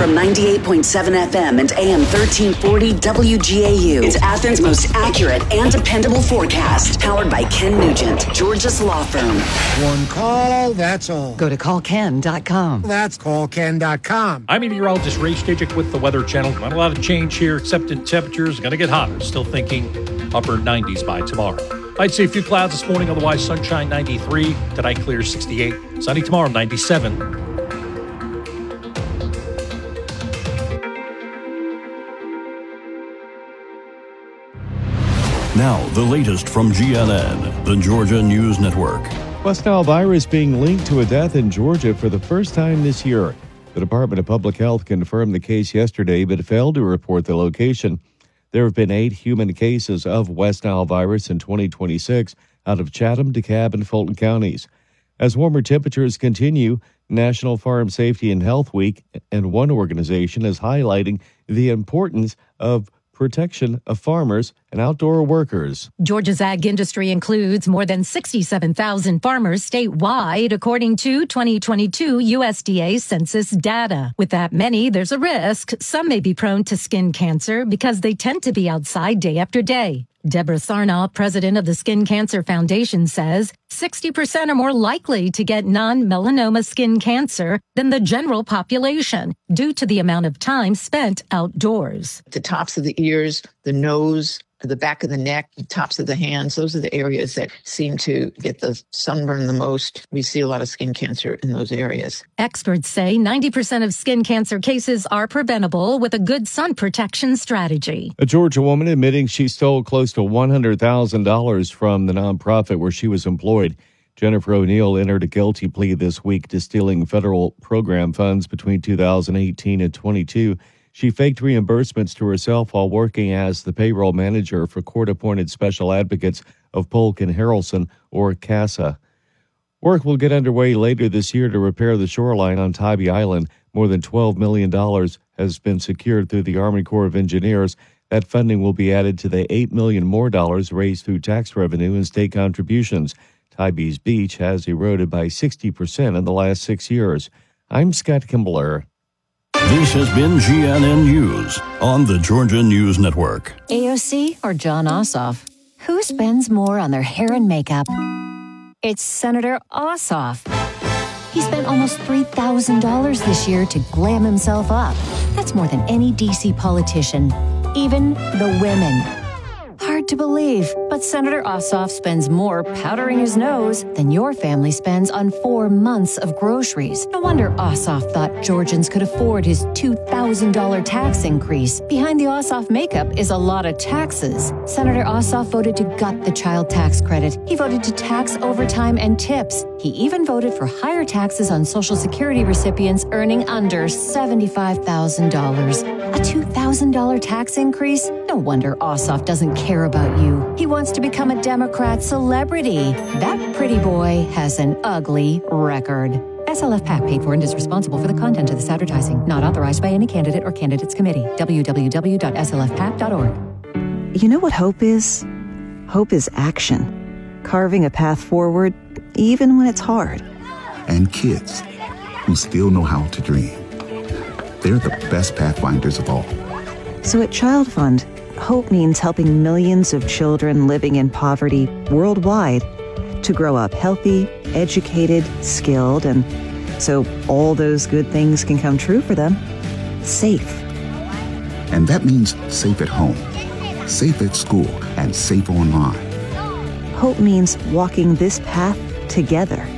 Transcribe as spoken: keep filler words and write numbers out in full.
From ninety-eight point seven F M and A M thirteen forty W G A U. It's Athens' most accurate and dependable forecast. Powered by Ken Nugent, Georgia's law firm. One call, that's all. Go to call ken dot com. That's call ken dot com. I'm meteorologist Ray Stajic with the Weather Channel. Not a lot of change here, except in temperatures. Going to get hotter. Still thinking upper nineties by tomorrow. I'd say a few clouds this morning, otherwise sunshine ninety-three. Tonight clear sixty-eight. Sunny tomorrow ninety-seven. Now, the latest from G N N, the Georgia News Network. West Nile virus being linked to a death in Georgia for the first time this year. The Department of Public Health confirmed the case yesterday, but failed to report the location. There have been eight human cases of West Nile virus in twenty twenty-six out of Chatham, DeKalb, and Fulton counties. As warmer temperatures continue, National Farm Safety and Health Week and one organization is highlighting the importance of protection of farmers and outdoor workers. Georgia's ag industry includes more than sixty-seven thousand farmers statewide, according to twenty twenty-two U S D A census data. With that many, there's a risk some may be prone to skin cancer because they tend to be outside day after day. Deborah Sarnoff, president of the Skin Cancer Foundation, says sixty percent are more likely to get non-melanoma skin cancer than the general population due to the amount of time spent outdoors. The tops of the ears, the nose, the back of the neck, the tops of the hands, those are the areas that seem to get the sunburn the most. We see a lot of skin cancer in those areas. Experts say ninety percent of skin cancer cases are preventable with a good sun protection strategy. A Georgia woman admitting she stole close to one hundred thousand dollars from the nonprofit where she was employed. Jennifer O'Neill entered a guilty plea this week to stealing federal program funds between two thousand eighteen and twenty-two. She faked reimbursements to herself while working as the payroll manager for court-appointed special advocates of Polk and Harrelson, or CASA. Work will get underway later this year to repair the shoreline on Tybee Island. More than twelve million dollars has been secured through the Army Corps of Engineers. That funding will be added to the eight million dollars more dollars raised through tax revenue and state contributions. Tybee's beach has eroded by sixty percent in the last six years. I'm Scott Kimbler. This has been G N N News on the Georgia News Network. A O C or John Ossoff? Who spends more on their hair and makeup? It's Senator Ossoff. He spent almost three thousand dollars this year to glam himself up. That's more than any D C politician, even the women. Hard to believe, but Senator Ossoff spends more powdering his nose than your family spends on four months of groceries. No wonder Ossoff thought Georgians could afford his two thousand dollars tax increase. Behind the Ossoff makeup is a lot of taxes. Senator Ossoff voted to gut the child tax credit. He voted to tax overtime and tips. He even voted for higher taxes on Social Security recipients earning under seventy-five thousand dollars. A two thousand dollars tax increase? No wonder Ossoff doesn't care about you. He wants to become a Democrat celebrity. That pretty boy has an ugly record. S L F PAC paid for and is responsible for the content of this advertising. Not authorized by any candidate or candidates committee. w w w dot s l f pac dot org. You know what hope is? Hope is action. Carving a path forward, even when it's hard. And kids who still know how to dream. They're the best pathfinders of all. So at Child Fund, hope means helping millions of children living in poverty worldwide to grow up healthy, educated, skilled, and so all those good things can come true for them. Safe. And that means safe at home, safe at school, and safe online. Hope means walking this path together.